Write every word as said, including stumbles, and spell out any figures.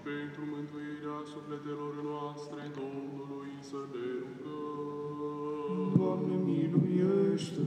pentru mântuirea sufletelor noastre, Domnului să ne rugăm. Doamne, miluiește!